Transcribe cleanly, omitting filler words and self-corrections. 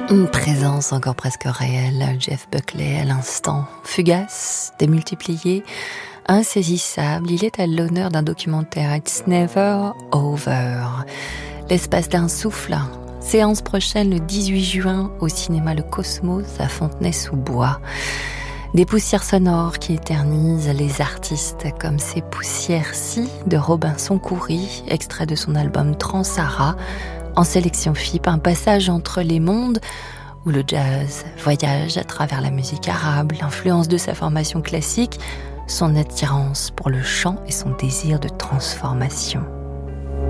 Une présence encore presque réelle, Jeff Buckley à l'instant. Fugace, démultiplié, insaisissable, il est à l'honneur d'un documentaire It's Never Over. L'espace d'un souffle. Séance prochaine le 18 juin au cinéma Le Cosmos à Fontenay-sous-Bois. Des poussières sonores qui éternisent les artistes comme ces poussières-ci de Robinson Coury, extrait de son album Transara, en sélection FIP, un passage entre les mondes où le jazz voyage à travers la musique arabe, l'influence de sa formation classique, son attirance pour le chant et son désir de transformation.